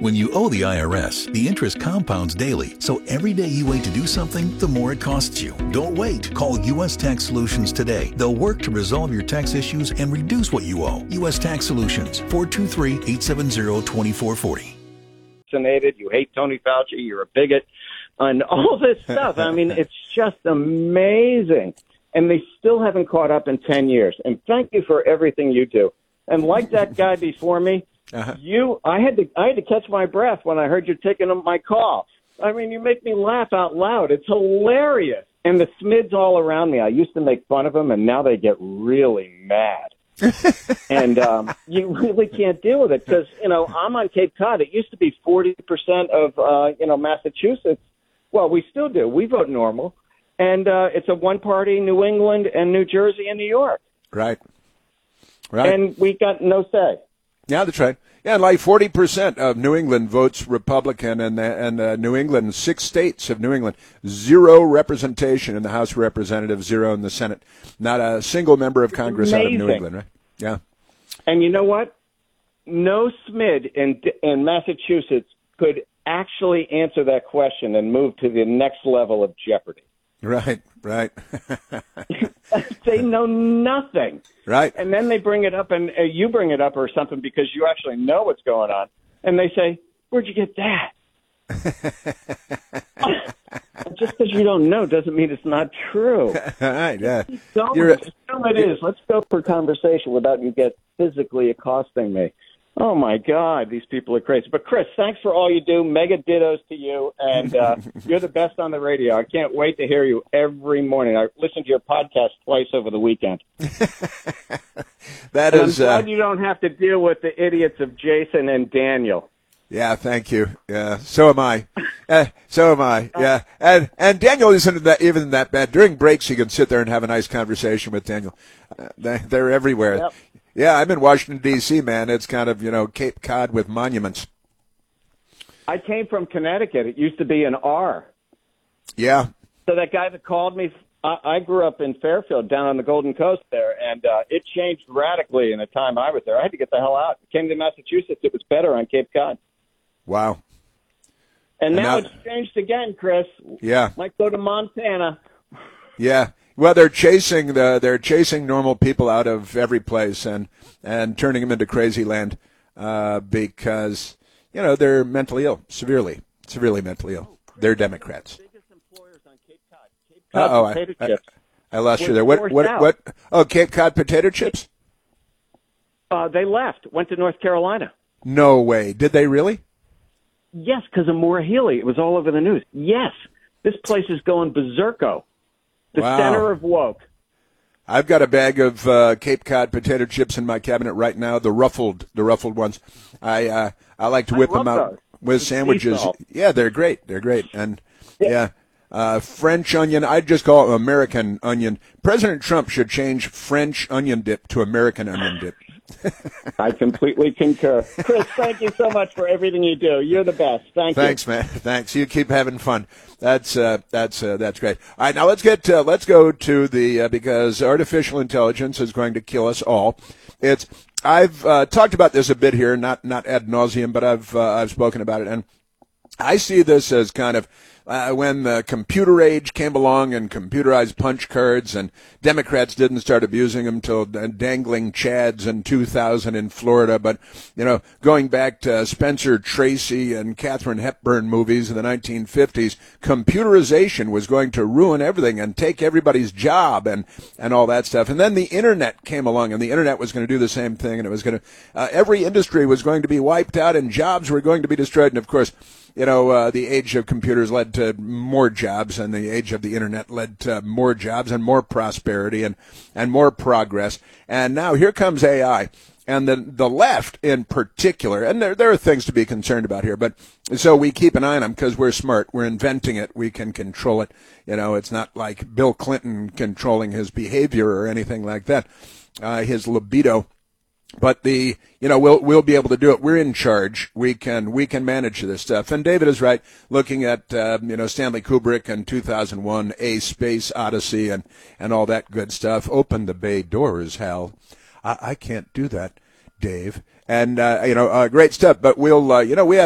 When you owe the IRS, the interest compounds daily, so every day you wait to do something, the more it costs you. Don't wait. Call U.S. Tax Solutions today. They'll work to resolve your tax issues and reduce what you owe. U.S. Tax Solutions, 423-870-2440. You hate Tony Fauci, you're a bigot, and all this stuff. I mean, it's just amazing. And they still haven't caught up in 10 years. And thank you for everything you do. And like that guy before me, I had to catch my breath when I heard you taking my call. I mean, you make me laugh out loud. It's hilarious. And the Smids all around me, I used to make fun of them, and now they get really mad. And you really can't deal with it because, I'm on Cape Cod. It used to be 40% of, Massachusetts. Well, we still do. We vote normal. And it's a one-party New England and New Jersey and New York. Right. And we got no say. Yeah, that's right. Yeah, like 40% of New England votes Republican, and New England, 6 states of New England, 0 representation in the House of Representatives, 0 in the Senate. Not a single member of Congress out of New England, right? Yeah. And you know what? No Smid in Massachusetts could actually answer that question and move to the next level of jeopardy. Right. They know nothing. Right. And then they bring it up, and you bring it up or something because you actually know what's going on. And they say, where'd you get that? Just because you don't know doesn't mean it's not true. Right, yeah. Assume it is. Let's go for conversation without you get physically accosting me. Oh, my God, these people are crazy. But, Chris, thanks for all you do. Mega dittos to you, and you're the best on the radio. I can't wait to hear you every morning. I listened to your podcast twice over the weekend. I'm glad you don't have to deal with the idiots of Jason and Daniel. Yeah, thank you. Yeah, so am I. Yeah, and Daniel isn't even that bad. During breaks, you can sit there and have a nice conversation with Daniel. They're everywhere. Yep. Yeah, I'm in Washington, D.C., man. It's kind of, Cape Cod with monuments. I came from Connecticut. It used to be an R. Yeah. So that guy that called me, I grew up in Fairfield down on the Golden Coast there, and it changed radically in the time I was there. I had to get the hell out. Came to Massachusetts. It was better on Cape Cod. Wow. And now it's changed again, Chris. Yeah. Might go to Montana. Yeah. Well, they're chasing normal people out of every place and turning them into crazy land because they're mentally ill, severely mentally ill. They're Democrats. Biggest employers on Cape Cod. Potato chips. I lost you there. What? Oh, Cape Cod potato chips. They left. Went to North Carolina. No way. Did they really? Yes, because of Maura Healey. It was all over the news. Yes, this place is going berserko. The center of woke. I've got a bag of Cape Cod potato chips in my cabinet right now. The ruffled ones. I like to whip them out with sandwiches. Yeah, they're great. And French onion. I'd just call it American onion. President Trump should change French onion dip to American onion dip. I completely concur. Chris, thank you so much for everything you do. You're the best. Thanks, man. Thanks. You keep having fun. That's great. All right, now let's go to the because artificial intelligence is going to kill us all. I've talked about this a bit here, not ad nauseum, but I've spoken about it, and I see this as kind of when the computer age came along and computerized punch cards, and Democrats didn't start abusing them till dangling chads in 2000 in Florida. But, going back to Spencer Tracy and Katharine Hepburn movies in the 1950s, computerization was going to ruin everything and take everybody's job and all that stuff. And then the Internet came along, and the Internet was going to do the same thing, and it was going to every industry was going to be wiped out, and jobs were going to be destroyed. And, of course, the age of computers led to more jobs, and the age of the Internet led to more jobs and more prosperity and more progress. And now here comes AI. And the left in particular, and there are things to be concerned about here, but so we keep an eye on them because we're smart. We're inventing it. We can control it. It's not like Bill Clinton controlling his behavior or anything like that, his libido. But we'll be able to do it. We're in charge. We can manage this stuff. And David is right. Looking at Stanley Kubrick and 2001: A Space Odyssey and all that good stuff. Open the bay doors, Hal. I can't do that, Dave. And great stuff. But we'll we have